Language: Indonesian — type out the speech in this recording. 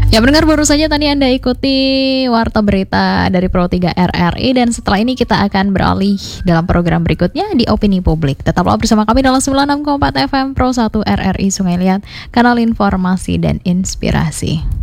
Ya pendengar, baru saja tadi Anda ikuti Warta Berita dari Pro 3 RRI, dan setelah ini kita akan beralih dalam program berikutnya di Opini Publik. Tetaplah bersama kami dalam 96,4 FM Pro 1 RRI Sungai Liat, kanal informasi dan inspirasi.